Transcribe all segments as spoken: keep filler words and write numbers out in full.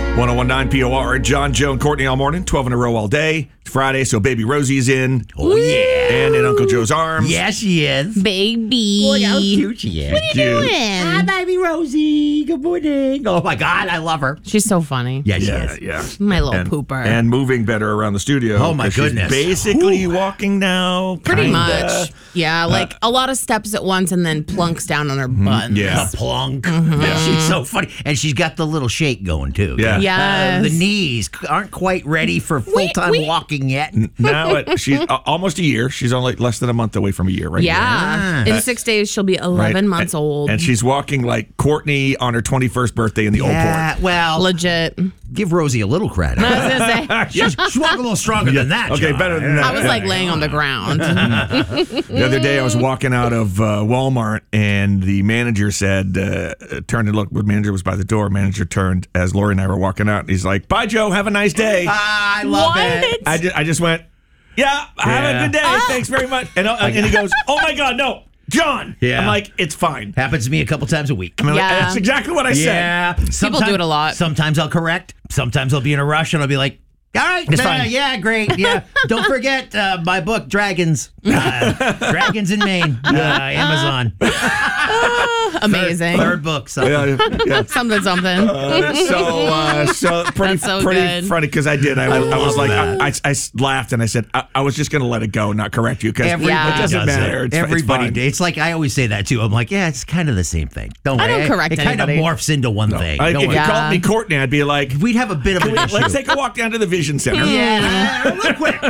one oh one point nine P O R, John, Joe, and Courtney all morning, twelve in a row all day. It's Friday, so baby Rosie's in. Oh, yeah. And in Uncle Joe's arms. Yeah, she is. Baby. Boy, how cute she is. What are you Cute. doing? Hi, baby Rosie. Good morning. Oh, my God. I love her. She's so funny. Yeah, she Yeah, is. yeah. My little And, pooper. and moving better around the studio. Oh, my 'cause she's goodness. basically Ooh. walking now. Pretty kinda. much. Yeah, like a lot of steps at once and then plunks down on her butt. Yeah. The plunk. She's so funny. And she's got the little shake going, too. Yeah. Yes. Uh, the knees aren't quite ready for full-time wee. walking yet. Now it, she's uh, almost a year. She's only less than a month away from a year, right? Yeah. Yeah. In six days, she'll be Right? eleven months And- old. And she's walking like Courtney on her twenty-first birthday in the old Yeah, port. well, Legit. give Rosie a little credit. I was going to say, she's, she's walking a little stronger than that, Okay, John. better than that. I was like laying on the ground. The other day, I was walking out of uh, Walmart, and the manager said, uh, turned and looked. The manager was by the door. Manager turned as Lori and I were walking out. And he's like, "Bye, Joe. Have a nice day." I love What? it. I just, I just went, "Yeah, have Yeah. a good day. Thanks very much." And, uh, and he goes, "Oh my God, no, John." Yeah. I'm like, "It's fine." Happens to me a couple times a week. I'm like, Yeah. That's exactly what I said. Yeah. Sometimes- do it a lot. Sometimes I'll correct. Sometimes I'll be in a rush and I'll be like, all right, It's uh, fine. yeah, great. Yeah. Don't forget uh, my book, Dragons. Uh, Dragons in Maine. Uh, Amazon. Amazing. Third book. So. Yeah, yeah. Something, something. Uh, so, uh, so pretty, That's so pretty good. funny because I did. I, was- I was love like, that. I, I, I laughed and I said, I, I was just going to let it go, not correct you because it Everybody doesn't does matter. it. It's, Everybody. it's fine. It's like I always say that too. I'm like, yeah, it's kind of the same thing. Don't I worry. don't correct It kind of anybody. morphs into one thing. I, if Don't you worry. Yeah. called me Courtney, I'd be like, We'd have a bit of an issue. let's take a walk down to the Vision Center. Yeah, real quick.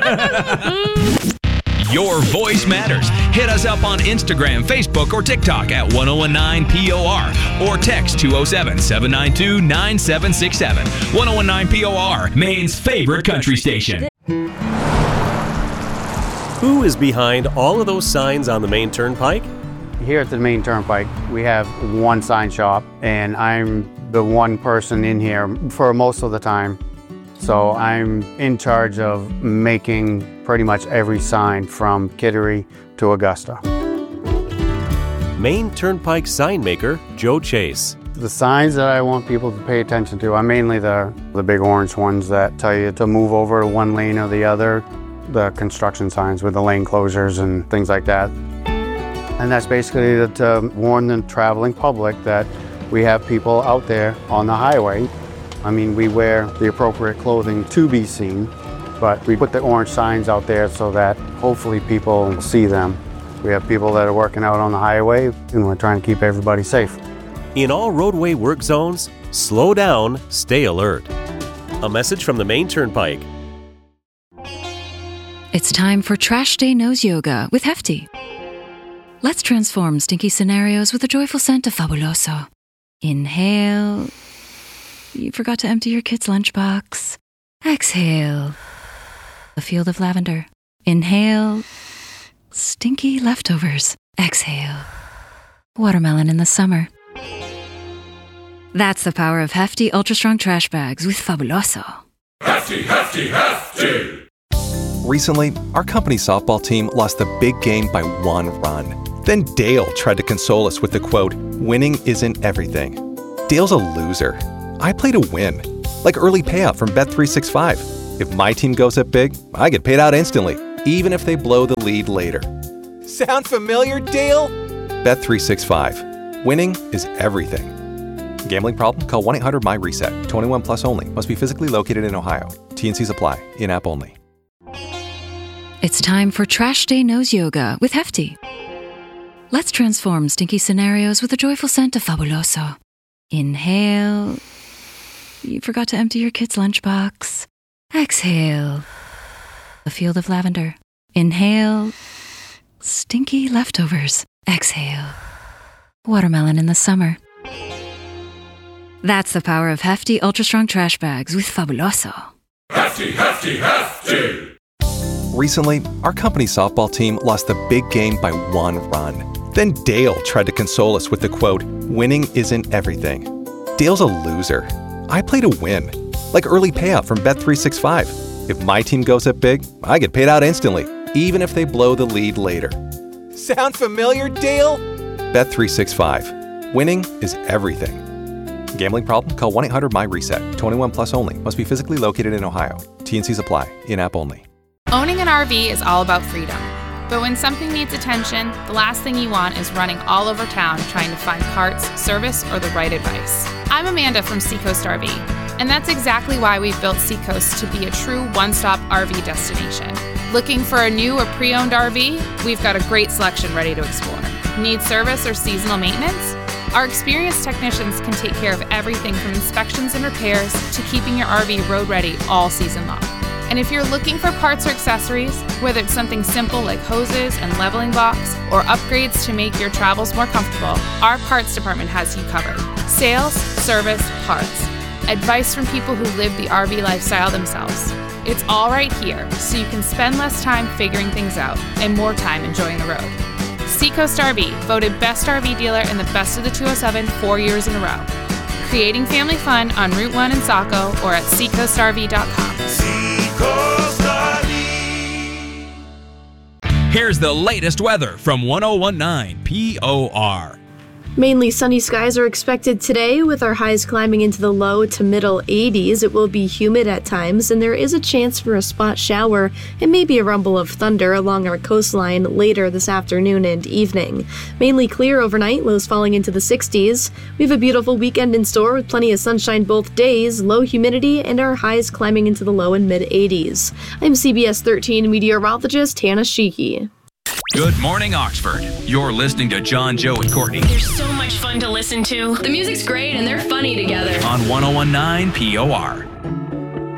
Your voice matters. Hit us up on Instagram, Facebook, or TikTok at one oh one nine P O R or text two oh seven, seven nine two, nine seven six seven. one oh one nine P O R, Maine's favorite country station. Who is behind all of those signs on the main turnpike? Here at the main turnpike, we have one sign shop, and I'm the one person in here for most of the time. So I'm in charge of making pretty much every sign from Kittery to Augusta. Main Turnpike sign maker Joe Chase. The signs that I want people to pay attention to are mainly the, the big orange ones that tell you to move over to one lane or the other, the construction signs with the lane closures and things like that. And that's basically to warn the traveling public that we have people out there on the highway. I mean, we wear the appropriate clothing to be seen, but we put the orange signs out there so that hopefully people see them. We have people that are working out on the highway, and we're trying to keep everybody safe. In all roadway work zones, slow down, stay alert. A message from the Main Turnpike. It's time for Trash Day Nose Yoga with Hefty. Let's transform stinky scenarios with a joyful scent of Fabuloso. Inhale. You forgot to empty your kid's lunchbox. Exhale. A field of lavender. Inhale. Stinky leftovers. Exhale. Watermelon in the summer. That's the power of Hefty Ultra Strong Trash Bags with Fabuloso. Hefty, hefty, hefty! Recently, our company softball team lost the big game by one run. Then Dale tried to console us with the quote, "Winning isn't everything." Dale's a loser. I play to win. Like early payout from Bet three sixty-five. If my team goes up big, I get paid out instantly, even if they blow the lead later. Sound familiar, Dale? Bet three sixty-five. Winning is everything. Gambling problem? Call one eight hundred M Y reset. twenty-one plus only. Must be physically located in Ohio. T N Cs apply. In-app only. It's time for Trash Day Nose Yoga with Hefty. Let's transform stinky scenarios with a joyful scent of Fabuloso. Inhale. You forgot to empty your kid's lunchbox. Exhale. A field of lavender. Inhale. Stinky leftovers. Exhale. Watermelon in the summer. That's the power of Hefty Ultra Strong Trash Bags with Fabuloso. Hefty, hefty, hefty! Recently, our company softball team lost the big game by one run. Then Dale tried to console us with the quote, "Winning isn't everything." Dale's a loser. I play to win. Like early payout from Bet three sixty-five. If my team goes up big, I get paid out instantly, even if they blow the lead later. Sound familiar, Dale? Bet three sixty-five. Winning is everything. Gambling problem? Call one eight hundred my reset. twenty-one plus only. Must be physically located in Ohio. T N Cs apply. In-app only. Owning an R V is all about freedom. But when something needs attention, the last thing you want is running all over town trying to find parts, service, or the right advice. I'm Amanda from Seacoast R V, and that's exactly why we've built Seacoast to be a true one-stop R V destination. Looking for a new or pre-owned R V? We've got a great selection ready to explore. Need service or seasonal maintenance? Our experienced technicians can take care of everything from inspections and repairs to keeping your R V road ready all season long. And if you're looking for parts or accessories, whether it's something simple like hoses and leveling box, or upgrades to make your travels more comfortable, our parts department has you covered. Sales, service, parts. Advice from people who live the R V lifestyle themselves. It's all right here, so you can spend less time figuring things out and more time enjoying the road. Seacoast R V, voted Best R V Dealer in the Best of the two oh seven four years in a row. Creating family fun on Route one in Saco or at seacoast R V dot com. Here's the latest weather from one oh one point nine P O R. Mainly sunny skies are expected today, with our highs climbing into the low to middle eighties. It will be humid at times, and there is a chance for a spot shower and maybe a rumble of thunder along our coastline later this afternoon and evening. Mainly clear overnight, lows falling into the sixties. We have a beautiful weekend in store with plenty of sunshine both days, low humidity, and our highs climbing into the low and mid eighties. I'm C B S thirteen meteorologist Hannah Sheehy. Good morning, Oxford. You're listening to John, Joe, and Courtney. They're so much fun to listen to. The music's great and they're funny together. On one oh one point nine P O R.